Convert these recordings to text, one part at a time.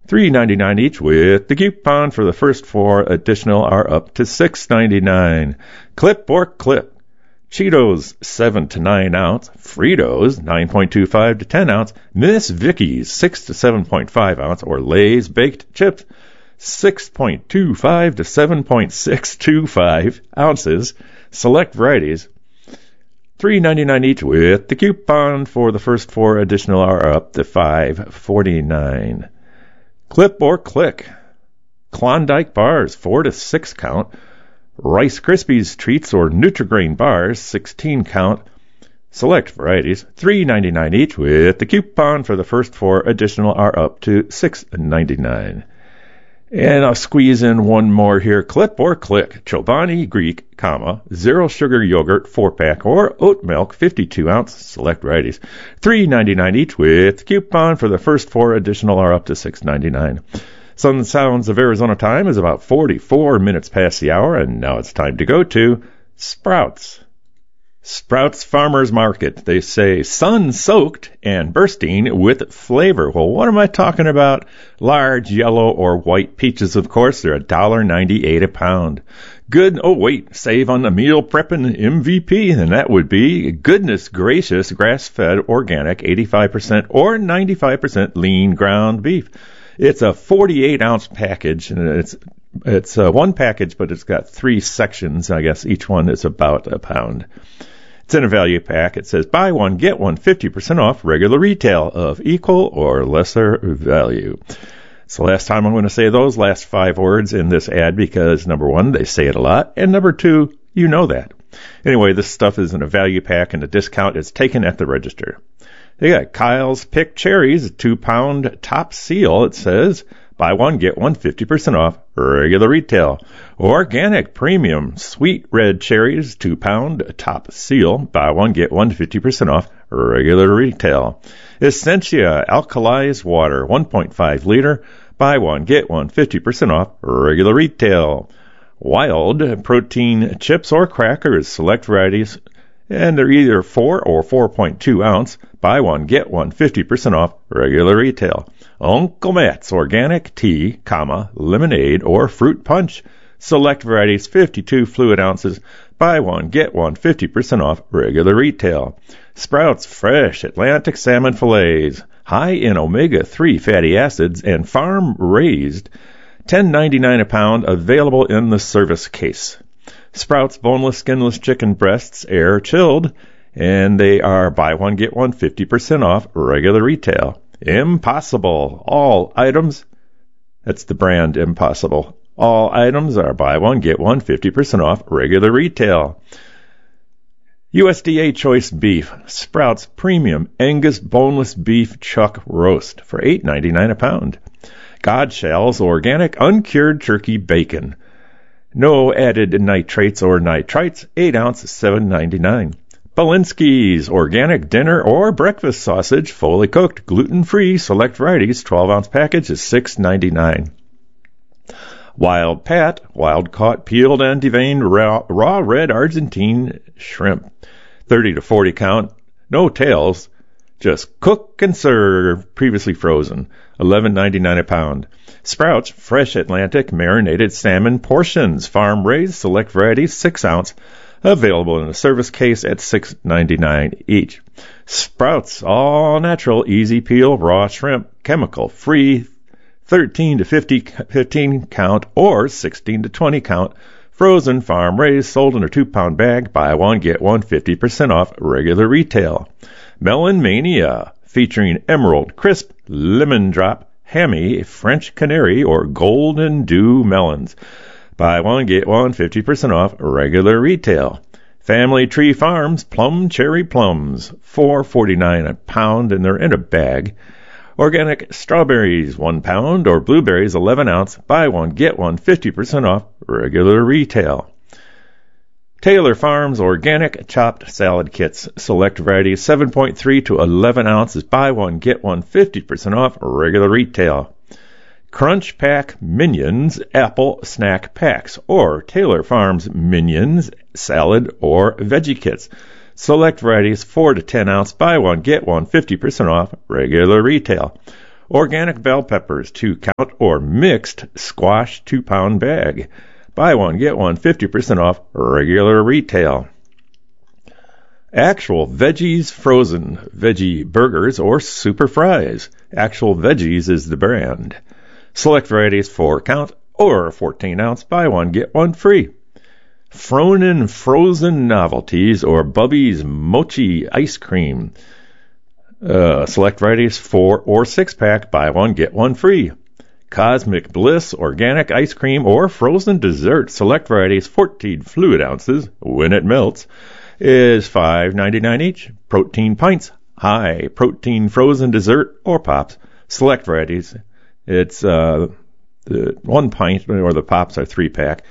$3.99 each with the coupon. For the first 4 additional are up to $6.99. Clip or Clip. Cheetos 7 to 9 ounce, Fritos 9.25 to 10 ounce, Miss Vicky's 6 to 7.5 ounce, or Lay's baked chips 6.25 to 7.625 ounces. Select varieties. $3.99 each with the coupon. For the first 4 additional are up to $5.49. Clip or Click. Klondike bars 4 to 6 count. Rice Krispies treats or Nutri-Grain bars, 16 count. Select varieties, $3.99 each with the coupon. For the first 4 additional are up to $6.99. And I'll squeeze in one more here. Clip or Click. Chobani Greek, zero sugar yogurt 4-pack or oat milk 52 ounce. Select varieties, $3.99 each with the coupon. For the first 4 additional are up to $6.99. Sun and Sounds of Arizona time is about 44 minutes past the hour, and now it's time to go to Sprouts. Sprouts Farmers Market. They say sun-soaked and bursting with flavor. Well, what am I talking about? Large yellow or white peaches, of course. They're $1.98 a pound. Good. Oh, wait. Save on the meal prepping MVP, and that would be Goodness Gracious grass-fed organic 85% or 95% lean ground beef. It's a 48-ounce package, and it's one package, but it's got 3 sections. I guess each one is about a pound. It's in a value pack. It says, buy one, get one, 50% off regular retail of equal or lesser value. It's the last time I'm going to say those last 5 words in this ad because, number 1, they say it a lot, and number 2, you know that. Anyway, this stuff is in a value pack, and the discount is taken at the register. They got Kyle's Pick Cherries, a 2-pound top seal. It says, buy one, get one, 50% off regular retail. Organic Premium Sweet Red Cherries, 2-pound top seal. Buy one, get one, 50% off regular retail. Essentia Alkalized Water, 1.5 liter. Buy one, get one, 50% off regular retail. Wild Protein Chips or Crackers, select varieties, and they're either 4 or 4.2 ounce. Buy one, get one, 50% off regular retail. Uncle Matt's Organic Tea, lemonade or fruit punch. Select varieties, 52 fluid ounces. Buy one, get one, 50% off regular retail. Sprouts Fresh Atlantic Salmon Fillets, high in omega-3 fatty acids and farm-raised, $10.99 a pound, available in the service case. Sprouts Boneless, Skinless Chicken Breasts, air chilled, and they are buy one, get one, 50% off regular retail. Impossible. All items, that's the brand Impossible. All items are buy one, get one, 50% off regular retail. USDA Choice Beef, Sprouts Premium Angus Boneless Beef Chuck Roast for $8.99 a pound. Godshalls Organic Uncured Turkey Bacon, no added nitrates or nitrites, 8 ounce, $7.99. Belinsky's Organic Dinner or Breakfast Sausage, fully cooked, gluten-free, select varieties, 12-ounce package is $6.99. Wild Pat, wild-caught, peeled and deveined raw red Argentine shrimp, 30 to 40 count, no tails, just cook and serve, previously frozen, $11.99 a pound. Sprouts Fresh Atlantic Marinated Salmon Portions, farm-raised, select varieties, 6 ounce, available in a service case at $6.99 each. Sprouts All Natural Easy Peel Raw Shrimp, chemical-free, 13 to 15 count or 16 to 20 count, frozen, farm-raised, sold in a 2-pound bag. Buy one, get one, 50% off regular retail. Melon Mania, featuring Emerald, Crisp, Lemon Drop, Hammy, French Canary, or Golden Dew melons. Buy one, get one, 50% off regular retail. Family Tree Farms Plum Cherry Plums, $4.49 a pound, and they're in a bag. Organic Strawberries, 1 pound, or Blueberries, 11 ounce. Buy one, get one, 50% off regular retail. Taylor Farms Organic Chopped Salad Kits, select varieties, 7.3 to 11 ounces. Buy one, get one, 50% off regular retail. Crunch Pack Minions Apple Snack Packs, or Taylor Farms Minions Salad or Veggie Kits. Select varieties, 4 to 10 ounce. Buy one, get one, 50% off regular retail. Organic bell peppers, 2 count, or mixed squash 2-pound bag. Buy one, get one, 50% off regular retail. Actual Veggies Frozen Veggie Burgers or Super Fries. Actual Veggies is the brand. Select varieties, 4 count or 14 ounce. Buy one, get one free. Fronen Frozen Novelties or Bubby's Mochi Ice Cream. Select varieties, 4 or 6 pack. Buy one, get one free. Cosmic Bliss Organic Ice Cream or Frozen Dessert. Select varieties, 14 fluid ounces. When it melts, is $5.99 each. Protein pints, high protein frozen dessert or pops. Select varieties, it's the 1 pint or the pops are 3 pack,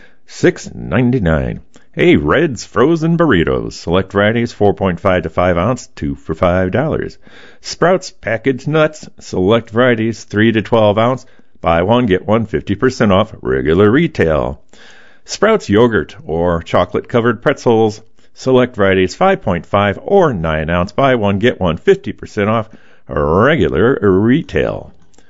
$6.99. Hey, Red's Frozen Burritos. Select varieties, 4.5 to 5 ounce, 2 for $5. Sprouts Packaged Nuts. Select varieties, 3 to 12 ounce. Buy one, get one, 50% off regular retail. Sprouts Yogurt or chocolate covered pretzels. Select varieties, 5.5 or 9 ounce. Buy one, get one, 50% off regular retail.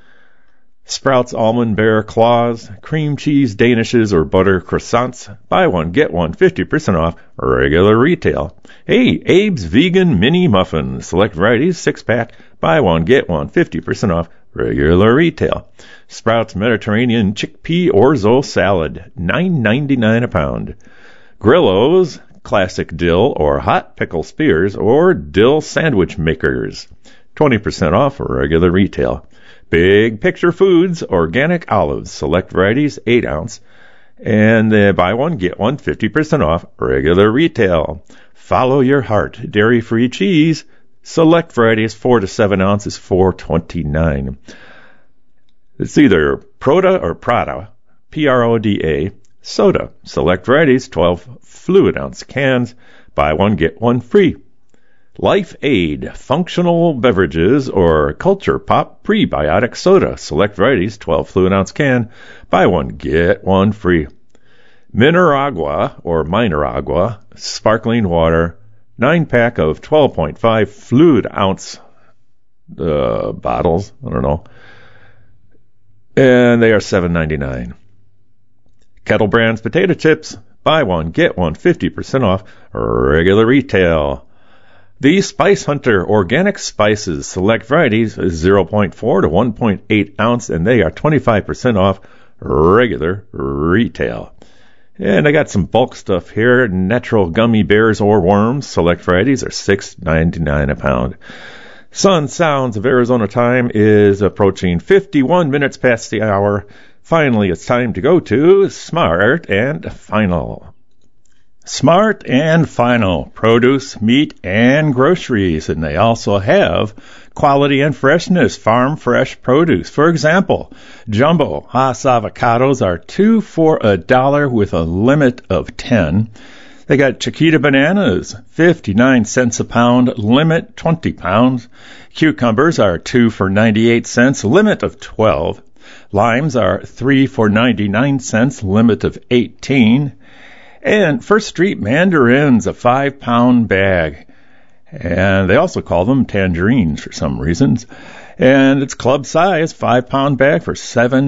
Sprouts Almond Bear Claws, cream cheese danishes or butter croissants. Buy one, get one, 50% off regular retail. Hey, Abe's Vegan Mini Muffins. Select varieties, 6-pack. Buy one, get one, 50% off regular retail. Sprouts Mediterranean Chickpea Orzo Salad, $9.99 a pound. Grillo's Classic Dill or Hot Pickle Spears or Dill Sandwich Makers, 20% off regular retail. Big Picture Foods Organic Olives. Select varieties, 8 ounce. And buy one, get one, 50% off regular retail. Follow Your Heart Dairy-Free Cheese. Select varieties, 4 to 7 ounces, $4.29. It's either Proda or Prada, Proda, soda. Select varieties, 12 fluid ounce cans. Buy one, get one free. Life Aid Functional Beverages or Culture Pop Prebiotic Soda. Select varieties, 12 fluid ounce can. Buy one, get one free. Mineragua or Mineragua Sparkling Water, 9-pack of 12.5 fluid ounce bottles. I don't know. And they are $7.99. Kettle Brand's Potato Chips. Buy one, get one, 50% off regular retail. The Spice Hunter Organic Spices. Select varieties, 0.4 to 1.8 ounce, and they are 25% off regular retail. And I got some bulk stuff here. Natural gummy bears or worms. Select varieties are $6.99 a pound. Sun Sounds of Arizona time is approaching 51 minutes past the hour. Finally, it's time to go to Smart and Final. Smart and Final, produce, meat, and groceries. And they also have quality and freshness, farm fresh produce. For example, jumbo Hass avocados are 2 for $1 with a limit of 10. They got Chiquita bananas, 59 cents a pound, limit 20 pounds. Cucumbers are 2 for 98 cents, limit of 12. Limes are 3 for 99 cents, limit of 18. And First Street mandarins, a 5-pound bag. And they also call them tangerines for some reasons. And it's club size, 5-pound bag for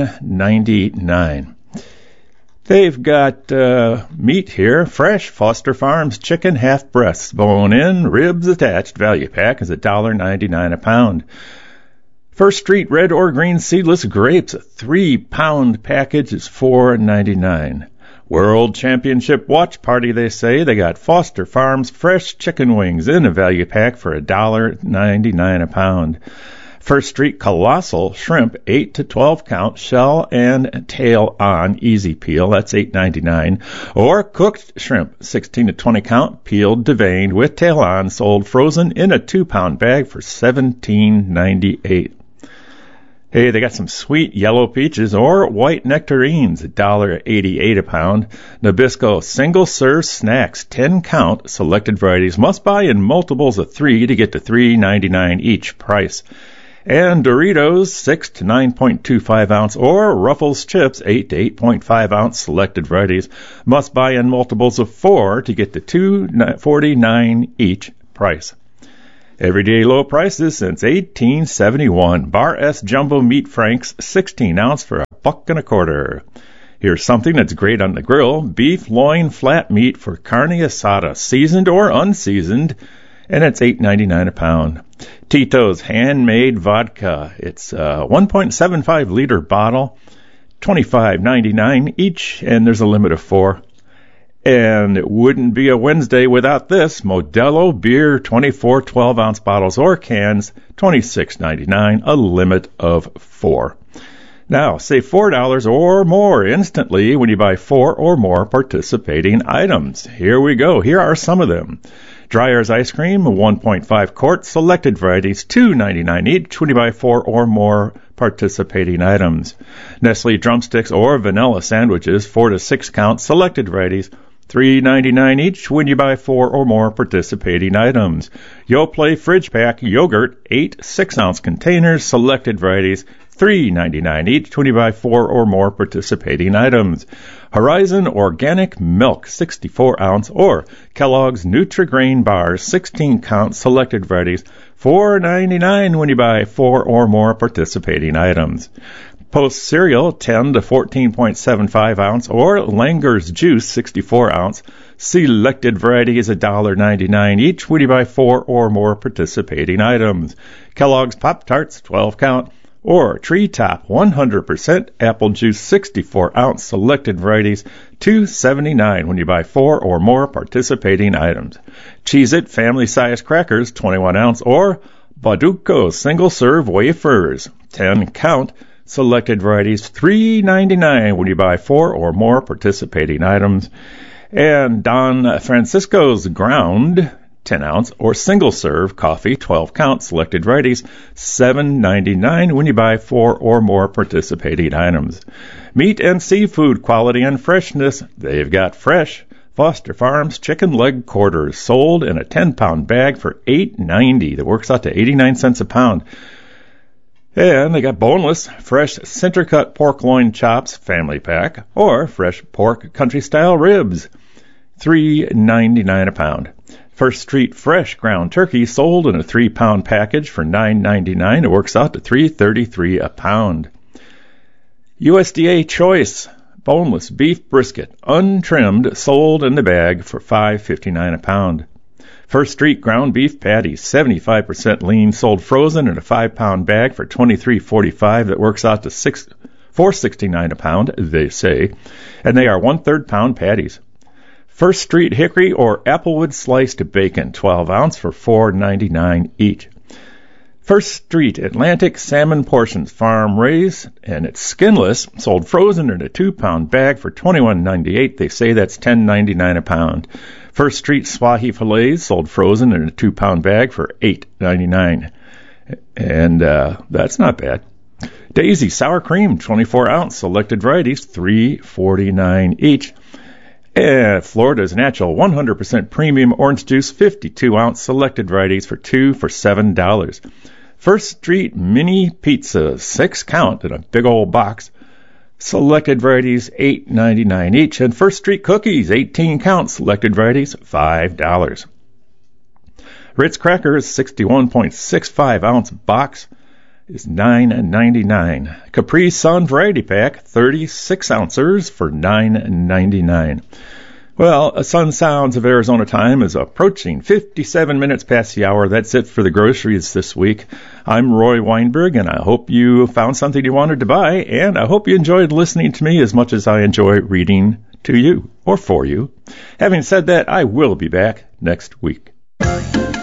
$7.99. They've got meat here, fresh Foster Farms chicken, half breasts, bone in, ribs attached. Value pack is $1.99 a pound. First Street red or green seedless grapes, a 3-pound package is $4.99. World Championship Watch Party, they say. They got Foster Farms fresh chicken wings in a value pack for $1.99 a pound. First Street Colossal Shrimp, 8 to 12 count, shell and tail on, easy peel, that's $8.99. Or cooked shrimp, 16 to 20 count, peeled, deveined, with tail on, sold frozen in a 2-pound bag for $17.98. Hey, they got some sweet yellow peaches or white nectarines, $1.88 a pound. Nabisco single-serve snacks, 10 count, selected varieties. Must buy in multiples of 3 to get to $3.99 each price. And Doritos, 6 to 9.25 ounce, or Ruffles chips, 8 to 8.5 ounce, selected varieties. Must buy in multiples of 4 to get to $2.49 each price. Everyday low prices since 1871. Bar S Jumbo Meat Franks, 16 ounce for $1.25. Here's something that's great on the grill. Beef loin flat meat for carne asada, seasoned or unseasoned, and it's $8.99 a pound. Tito's handmade vodka. It's a 1.75 liter bottle, $25.99 each, and there's a limit of 4. And it wouldn't be a Wednesday without this. Modelo beer, 24 12-ounce bottles or cans, $26.99, a limit of 4. Now, save $4 or more instantly when you buy 4 or more participating items. Here we go. Here are some of them. Dreyer's ice cream, 1.5 quart, selected varieties, $2.99 each when you buy 4 or more participating items. Nestle drumsticks or vanilla sandwiches, 4 to 6 count, selected varieties, $3.99 each when you buy 4 or more participating items. Yoplait Fridge Pack yogurt, 8 6-ounce containers, selected varieties, $3.99 each when you buy 4 or more participating items. Horizon Organic Milk, 64-ounce, or Kellogg's Nutri-Grain Bars, 16-count, selected varieties, $4.99 when you buy 4 or more participating items. Post Cereal, 10 to 14.75 ounce, or Langer's Juice, 64 ounce. Selected varieties, $1.99 each when you buy 4 or more participating items. Kellogg's Pop-Tarts, 12 count, or Treetop 100% apple juice, 64 ounce. Selected varieties, $2.79 when you buy 4 or more participating items. Cheez-It family size crackers, 21 ounce, or Bauducco single serve wafers, 10 count. Selected varieties, $3.99 when you buy 4 or more participating items. And Don Francisco's ground, 10 ounce, or single serve coffee, 12 count, selected varieties, $7.99 when you buy 4 or more participating items. Meat and seafood quality and freshness, they've got fresh Foster Farms chicken leg quarters, sold in a 10-pound bag for $8.90. That works out to 89 cents a pound. And they got boneless, fresh center-cut pork loin chops, family pack, or fresh pork country-style ribs, $3.99 a pound. First Street fresh ground turkey, sold in a 3-pound package for $9.99. It works out to $3.33 a pound. USDA Choice boneless beef brisket, untrimmed, sold in the bag for $5.59 a pound. First Street ground beef patties, 75% lean, sold frozen in a 5-pound bag for $23.45. That works out to $4.69 a pound, they say, and they are 1/3 pound patties. First Street hickory or applewood sliced bacon, 12 ounce for $4.99 each. First Street Atlantic salmon portions, farm raised, and it's skinless, sold frozen in a 2-pound bag for $21.98. They say that's $10.99 a pound. First Street Swahi fillets, sold frozen in a 2-pound bag for $8.99. And that's not bad. Daisy sour cream, 24 ounce, selected varieties, $3.49 each. And Florida's Natural 100% premium orange juice, 52 ounce, selected varieties for $7. First Street mini pizza, 6 count in a big old box, selected varieties, $8.99 each. And First Street cookies, 18 count, selected varieties, $5. Ritz crackers, 61.65 ounce box, is $9.99. Capri Sun variety pack, 36 ounces for $9.99. Well, Sun Sounds of Arizona time is approaching 57 minutes past the hour. That's it for the groceries this week. I'm Roy Weinberg, and I hope you found something you wanted to buy, and I hope you enjoyed listening to me as much as I enjoy reading to you or for you. Having said that, I will be back next week.